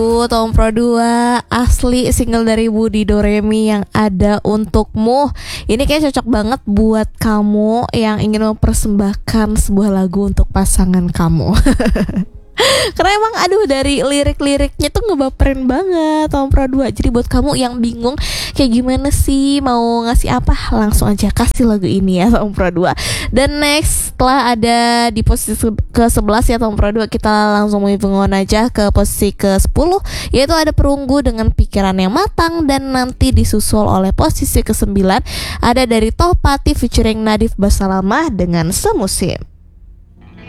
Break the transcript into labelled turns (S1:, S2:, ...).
S1: Tom Pro 2 asli single dari Budi Doremi yang ada untukmu. Ini kayak cocok banget buat kamu yang ingin mempersembahkan sebuah lagu untuk pasangan kamu. Karena emang dari lirik-liriknya tuh ngebaperin banget Tom Pro 2. Jadi buat kamu yang bingung kayak gimana sih mau ngasih apa, langsung aja kasih lagu ini ya Tom Pro 2. Dan next setelah ada di posisi ke-11 ya Tom Pro 2, kita langsung moving on aja ke posisi ke-10, yaitu ada Perunggu dengan Pikiran yang Matang. Dan nanti disusul oleh posisi ke-9 ada dari Tohpati featuring Nadif Basalamah dengan Semusim.